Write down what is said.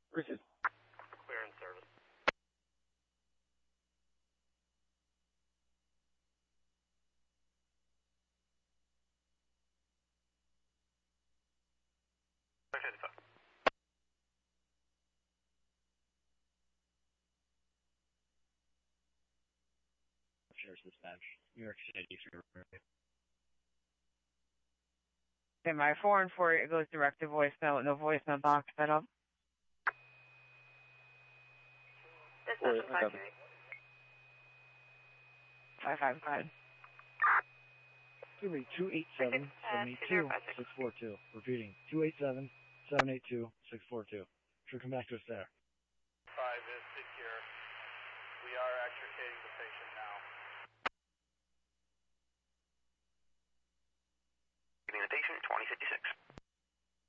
Richard. Clear in service. Sheriff's Dispatch, New York City. Okay, my 414, it goes direct to voicemail with no voicemail box set up. Dispatch 555. Go ahead. Excuse me, 287-782-642. Repeating, 287-782-642. Should come back to us there. 5 is secure. We are extricating the patient now. Giving the patient 2056.